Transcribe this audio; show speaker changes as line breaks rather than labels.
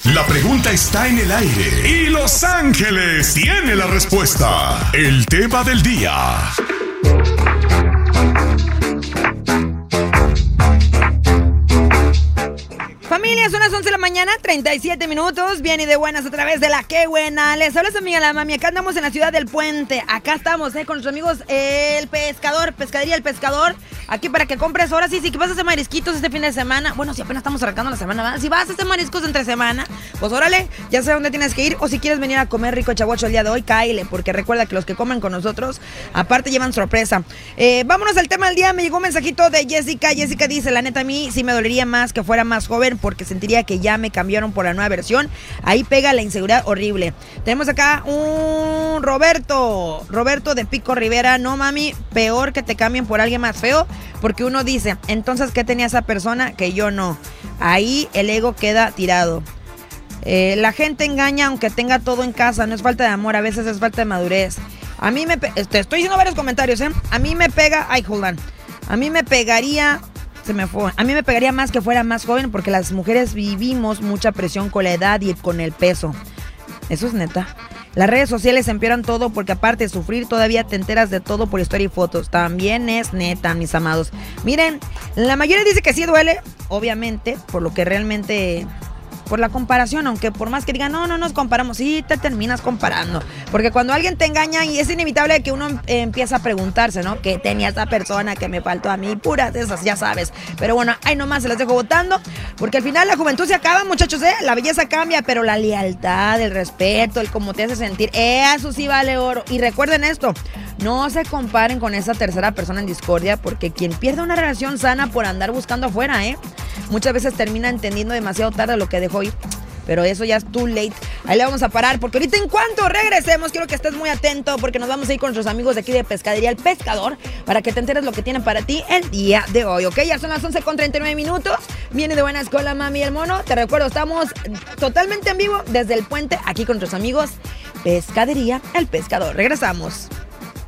La pregunta está en el aire y Los Ángeles tiene la respuesta. El tema del día.
Familia, son las 11 de la mañana, 37 minutos. Bien y de buenas a través de la Qué Buena. Les habla su amiga la mami. Acá andamos en la ciudad del Puente. Acá estamos con nuestros amigos El Pescador, Pescadería El Pescador. Aquí para que compres. Ahora sí, que vas a hacer marisquitos este fin de semana. Bueno, si apenas estamos arrancando la semana, ¿verdad? Si vas a hacer mariscos entre semana, pues órale, ya sabes dónde tienes que ir. O si quieres venir a comer rico chaguacho el día de hoy, cáele. Porque recuerda que los que comen con nosotros, aparte llevan sorpresa. Vámonos al tema del día. Me llegó un mensajito de Jessica. Jessica dice, la neta, a mí sí me dolería más que fuera más joven, porque sentiría que ya me cambiaron por la nueva versión. Ahí pega la inseguridad horrible. Tenemos acá un Roberto de Pico Rivera. No, mami, peor que te cambien por alguien más feo, porque uno dice, entonces, ¿qué tenía esa persona que yo no? Ahí el ego queda tirado. La gente engaña aunque tenga todo en casa. No es falta de amor, a veces es falta de madurez. A mí te estoy diciendo varios comentarios, A mí me pega... Ay, hold on. A mí me pegaría... Se me fue. A mí me pegaría más que fuera más joven, porque las mujeres vivimos mucha presión con la edad y con el peso. Eso es neta. Las redes sociales empeoran todo, porque aparte de sufrir, todavía te enteras de todo por historia y fotos. También es neta, mis amados. Miren, la mayoría dice que sí duele, obviamente, por lo que realmente... por la comparación, aunque por más que digan, no nos comparamos, sí te terminas comparando. Porque cuando alguien te engaña, y es inevitable que uno empieza a preguntarse, ¿no? ¿Qué tenía esa persona que me faltó a mí? Puras de esas, ya sabes. Pero bueno, ahí nomás se las dejo votando, porque al final la juventud se acaba, muchachos, La belleza cambia, pero la lealtad, el respeto, el cómo te hace sentir, eso sí vale oro. Y recuerden esto, no se comparen con esa tercera persona en discordia, porque quien pierde una relación sana por andar buscando afuera, muchas veces termina entendiendo demasiado tarde lo que dejó ir. Pero eso ya es too late. Ahí le vamos a parar, porque ahorita en cuanto regresemos, quiero que estés muy atento, porque nos vamos a ir con nuestros amigos de aquí de Pescadería El Pescador, para que te enteres lo que tienen para ti el día de hoy, ¿ok? Ya son las 11:39 minutos. Viene de buena escuela, mami y el mono. Te recuerdo, estamos totalmente en vivo desde el Puente, aquí con nuestros amigos Pescadería El Pescador. Regresamos.